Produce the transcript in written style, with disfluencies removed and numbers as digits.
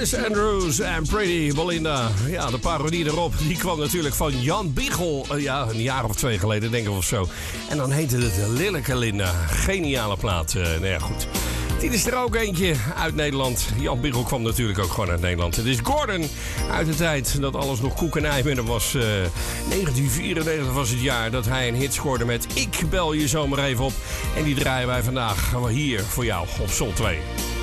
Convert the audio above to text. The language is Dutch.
Chris Andrews en Pretty Belinda. Ja, de parodie erop, die kwam natuurlijk van Jan Biegel. Ja, een jaar of 2 geleden, denk ik of zo. En dan heette het Lilleke Linda. Geniale plaat. Nou ja, goed. Dit is er ook eentje uit Nederland. Jan Biegel kwam natuurlijk ook gewoon uit Nederland. Het is Gordon uit de tijd dat alles nog koek en ei met hem was. 1994 was het jaar dat hij een hit scoorde met Ik bel je zomaar even op. En die draaien wij vandaag hier voor jou op Sol 2.